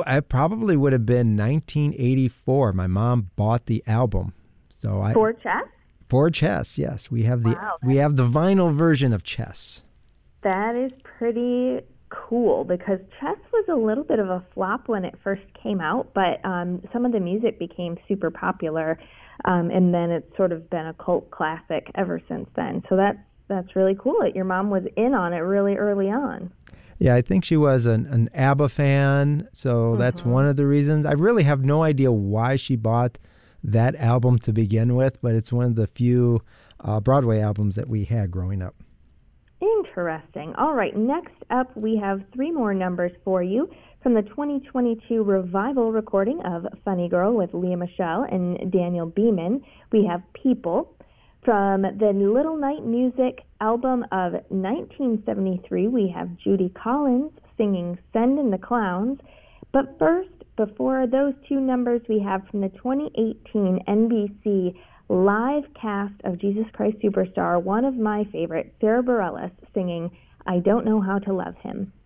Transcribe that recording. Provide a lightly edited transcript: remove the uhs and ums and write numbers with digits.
I probably would have been 1984. My mom bought the album. For Chess? For Chess, yes. We have Wow, the vinyl version of Chess. That is pretty cool because Chess was a little bit of a flop when it first came out, but some of the music became super popular, and then it's sort of been a cult classic ever since then. So that's really cool that your mom was in on it really early on. Yeah, I think she was an ABBA fan, so that's one of the reasons. I really have no idea why she bought that album to begin with, but it's one of the few Broadway albums that we had growing up. Interesting. All right, next up we have 3 more numbers for you from the 2022 revival recording of Funny Girl with Leah Michele and Daniel Beeman. We have People. From the Little Night Music album of 1973, we have Judy Collins singing Send in the Clowns. But first, before those 2 numbers, we have from the 2018 NBC live cast of Jesus Christ Superstar, one of my favorites, Sarah Bareilles, singing I Don't Know How to Love Him.